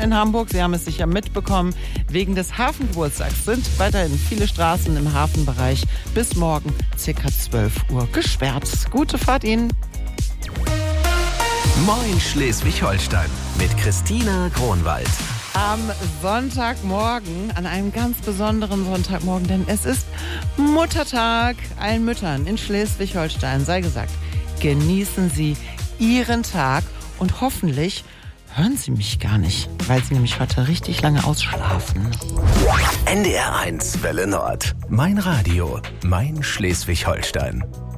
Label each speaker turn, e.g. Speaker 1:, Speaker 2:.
Speaker 1: in Hamburg. Sie haben es sicher mitbekommen. Wegen des Hafengeburtstags sind weiterhin viele Straßen im Hafenbereich bis morgen ca. 12 Uhr gesperrt. Gute Fahrt Ihnen.
Speaker 2: Moin Schleswig-Holstein mit Christina Kronwald.
Speaker 1: Am Sonntagmorgen, an einem ganz besonderen Sonntagmorgen, denn es ist Muttertag. Allen Müttern in Schleswig-Holstein sei gesagt, genießen Sie Ihren Tag und hoffentlich hören Sie mich gar nicht, weil Sie nämlich heute richtig lange ausschlafen.
Speaker 2: NDR 1 Welle Nord. Mein Radio, mein Schleswig-Holstein.